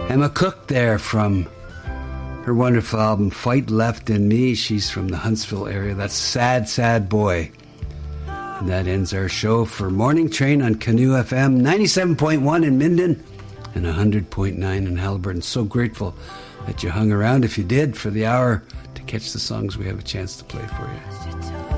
Emma Cook there from her wonderful album Fight Left in Me. She's from the Huntsville area. That's Sad, Sad Boy. And that ends our show for Morning Train on Canoe FM, 97.1 in Minden and 100.9 in Haliburton. So grateful that you hung around, if you did, for the hour to catch the songs we have a chance to play for you.